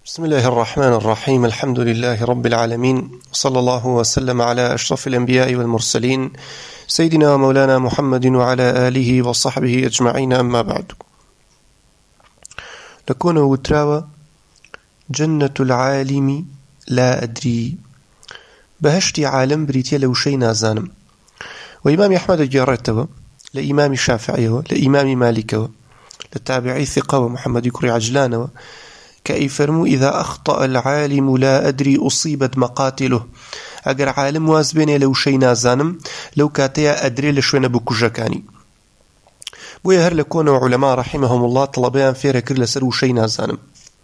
بسم الله الرحمن الرحيم. الحمد لله رب العالمين، صلى الله وسلم على أشرف الأنبياء والمرسلين سيدنا ومولانا محمد وعلى آله وصحبه أجمعين. أما بعد، لكون وتراوى جنة العالم لا أدري، بهشتي عالم بريتيا لو شي نازانم. وإمام أحمد جارته لإمام الشافعي لإمام مالك للتابعي ثقة ومحمد كري عجلان كأي فرمو إذا أخطأ العالم لا أدري أصيبت مقاتله. أجر عالم وازبيني لو شي نازانم لو كاتيا أدري لشوين بكوجكاني. بويا هر لكون علماء رحمهم الله طلبيان في ركر لسر وشي نازانم.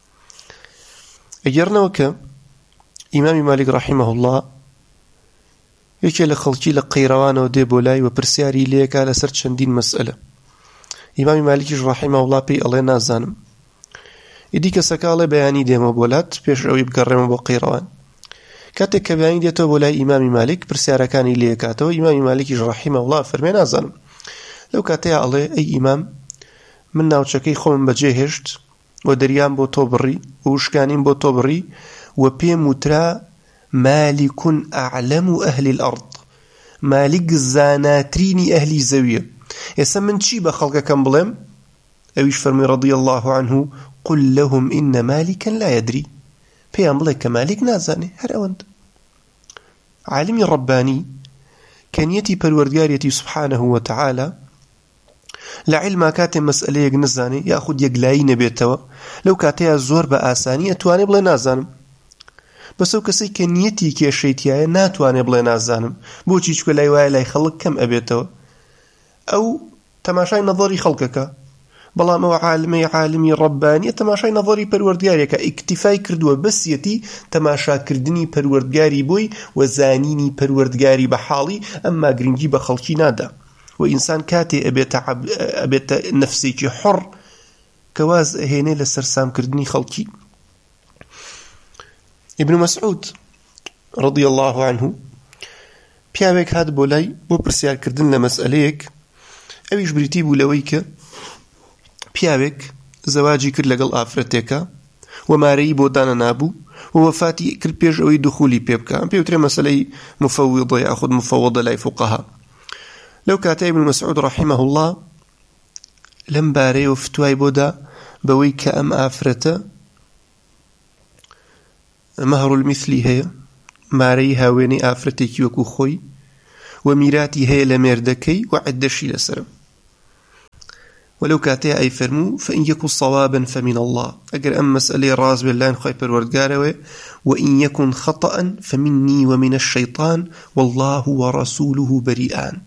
أجرنا وك إمام مالك رحمه الله يكي لخلقي لقيروان ودي بولاي وبرسياري ليكا لسر چندين مسألة. إمام مالك رحمه الله بي الله نازانم. إدي كسكالة بياني ديما بولات بيش روي بقرم بقيروان كاتك كبياني ديتو بولاي إمام مالك برسيارة كاني ليكاتو. إمام مالك رحمه الله فرمي نازانم لو كاتيا الله أي إمام من ناوچكي خوم بجيهشت ودريان بو توبري ووشكانين بو توبري وبي مترا مالك أعلم أهل الأرض، مالك زاناتريني أهل زاوية يسمن شي بخلق كم بلم أويش فرمي رضي الله عنه قل لهم إن مالكا لا يدري. بيام بلك مالك نازاني هر أوند عالمي رباني كان يتي بالوردياريتي سبحانه وتعالى لعلم كاتم مسألة يجنزاني يأخذ يجلاين بيتوا لو كاتيا زور بآساني أتواني بلا نازانم بس لو كسي كان يتي كيشيتيا ناتواني بلا نازانم بوشي شكو لا يواي لا يخلق كم أبيتوا أو تماشاي نظري خلقك بلا ما عالمي رباني تماشاي نظري پروردگاريك اكتفاي كردوا بس يتي تماشا كردني پروردگاري بوي وزانيني پروردگاري بحالي اما گرنجي بخلقي نادا. وإنسان كاتي أبيت نفسي حر كواز هيني لسرسام كردني خلقي. ابن مسعود رضي الله عنه بيابك هاد بولاي بو برسيار كردن لمسأليك اويش بريتي بولويك پیاوێک زەواجی کرد لەگەڵ ئافرەتێکە و مارەی بۆ دانە نابوو و وەفاتی کرد پێش ئەوەی دخولی پێ بکە. ئەم پێوترێ مەسەلەی مفەوضە یاخود مفەوضە لای فوقەها. لەو کاتە ابن مسعود رحمه الله لەم بارەیەوە فتوای بۆدا بەوەی کە ئەم ئافرەتە مەهر المثلی هەیە، مارەی هاوێنەی ئافرەتێکی وەکو خۆی و میراتی هەیە لە مێردەکەی و عەددەشی لەسەرە. ولو كاتيا أي فرمو فإن يكن صوابا فمن الله، أجر أم مسألة راز بالله خاي پروردگاره، وإن يكن خطأ فمني ومن الشيطان والله ورسوله بريئان.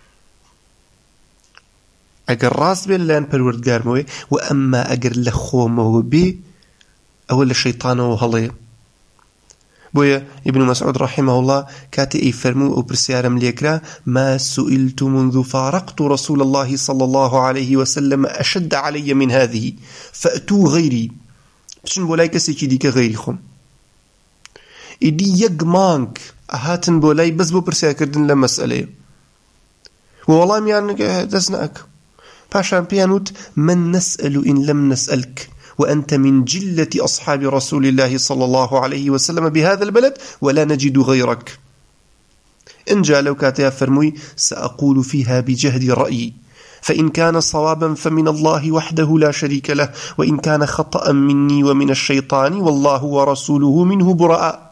أجر راز بالله پروردگاره وأما أجر لخومه بي أول الشيطان وهلي. بويا ابن مسعود رحمه الله كاتي اي فرمو او برسيارم ليكرا ما سئلت منذ فارقت رسول الله صلى الله عليه وسلم أشد علي من هذه فأتوا غيري. بشن بولاي كسي ديك غيري خم إدي يقمانك أهاتن بولاي بس بو برسيار كردن لمسألة والله يعني دزناك باشان بيانوت من نسأل إن لم نسألك وأنت من جلة أصحاب رسول الله صلى الله عليه وسلم بهذا البلد ولا نجد غيرك. إن جاء لو كاتيا فرموي سأقول فيها بجهد رأيي فإن كان صوابا فمن الله وحده لا شريك له وإن كان خطأ مني ومن الشيطان والله ورسوله منه براء.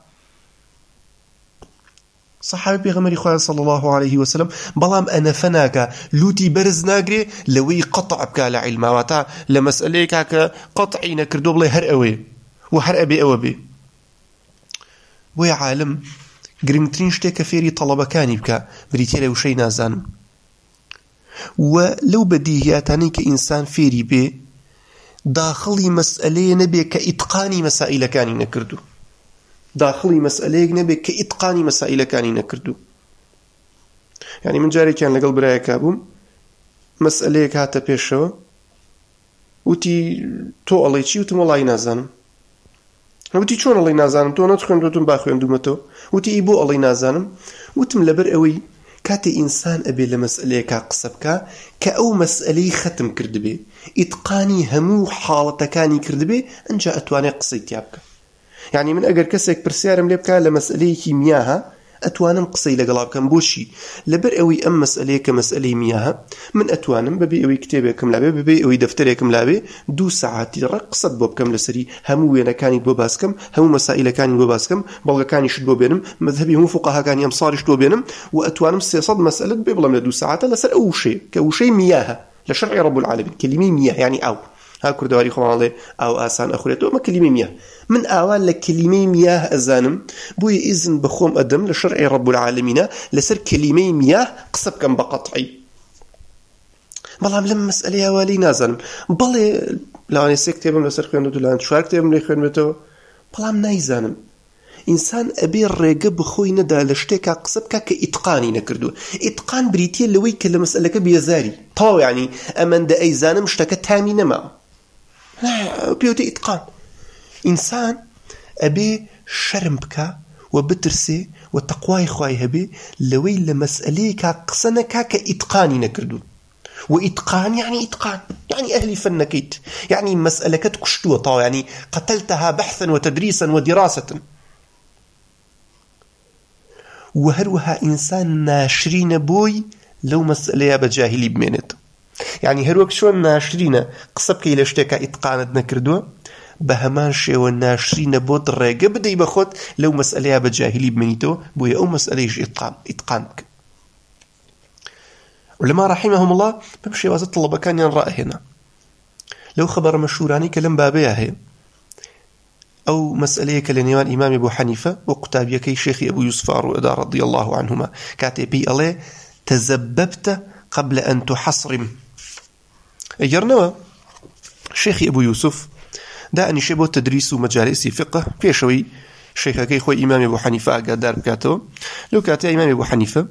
صحابي بيغمري خواه صلى الله عليه وسلم بلام أنا فناك لوتي برز ناقري لوي قطع بك على علم واتا لمسأليك قطعي نكردو بلي هر أوي وهر أبي أوبي. ويا عالم قرمترين شتيك فيري طلبكاني بك بريتي لو شي نازان ولو بديهياتاني كإنسان فيري بي داخلي مسألة نبي كإتقاني مسائل كاني نكردو، داخلي مسألة نبي كإتقاني مسائل كاني نكردو. يعني من جاري كان لقل برايا كابوم مسألة كاتا بيشو وتي تو الله يشي وتم الله ينازانم وتي شون الله ينازانم تو نتخن دوتم باخوين دومتو وتي إبو الله ينازانم وتم لبر أوي كاتي إنسان أبي لمسألة كاقصبكا كأو مسألة ختم كردبي إتقاني همو حالة كاني كردبي أن جاء أتواني قصيت يابك يعني من أجر كسك برسيارم لي بكا لمسألة كيمياها أتوانم قصي لقلاب كم بوشي لبر أوي أم مسألة كمسألة مياها من أتوانم ببي أوي كتابة كم لابي ببي أوي دفترة كم لابي 2 ساعات رقصت بوب كم لسري همو وينا كاني بوباسكم همو مسائل كاني بوباسكم بلغا كاني شد بوبينم مذهبي هم فقهاء كاني أمصاري شد بوبينم وأتوانم 600 مسألة بيبلم ل2 ساعات لسر أو شيء كوشي مياها لشرع رب العالمين كلمة مياه يعني أو ها كردواري خوان الله أو آسان أخريته ما كلمة مياه من أوال لكلمة مياه أزانم بوي إذن بخوم أدم لشرع رب العالمين لسر كلمة مياه قصب كم بقطعي بلام لما مسألة أولي نازنم بلي لا أنا سيكتبم لسر خيانة دولان شوار كتبم لخيانته بلام نايزانم إنسان أبي الرقة بخوي ندا لشتكا قصبكا كإتقاني نكردو إتقان بريتيا لوي كل مسألة بيزاري طاو يعني أمن دا أيزانم مشتكى تامي نما بيوتي إتقان إنسان أبي شرم بكا وبترسي وتقواي خواي هبي لوي لمسألة كقصنكا كإتقاني نكردو وإتقان يعني إتقان يعني أهلي فنكيت يعني مسألة كتكشتوة طاو يعني قتلتها بحثا وتدريسا ودراسة وهروها إنسان ناشرين بوي لو مسألة بجاهلي بمينت يعني هروك شون ناشرين قصبك إلى اشتكى إتقاند نكردو بهمان شيء والناشرين بود الرقة بدأ يبخد لو مسألة بجاهلي بمينتو بوي أو مسألة يجي إتقانك ولما رحمهم الله بمشي واسط طلبة كان ينرأى هنا لو خبر مشهوراني كلام بابيها أو مسألة كالنيوان إمام أبو حنيفة وقتابية كي شيخ أبو يوسف رضي الله عنهما كاتبي الله تزببت قبل أن تحصرم أجرنا شيخ أبو يوسف دعني شبه تدريس مجالس فقه في شوي شيخ كي خوي إمام أبو حنيفة قدار بكاته لو كاتي إمام أبو حنيفة